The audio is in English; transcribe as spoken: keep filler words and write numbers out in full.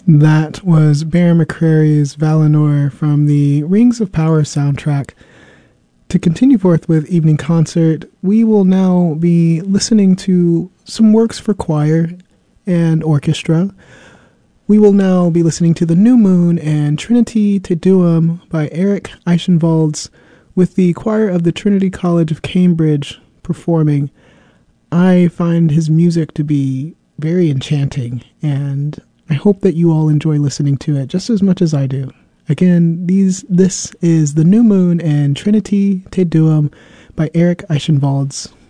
That was Bear McCreary's Valinor from the Rings of Power soundtrack. To continue forth with Evening Concert, we will now be listening to some works for choir and orchestra. We will now be listening to The New Moon and Trinity Te Deum by Eric Eichenwalds, with the choir of the Trinity College of Cambridge performing. I find his music to be very enchanting, and I hope that you all enjoy listening to it just as much as I do. Again, these this is The New Moon and Trinity Te Deum by Eric Eichenwalds.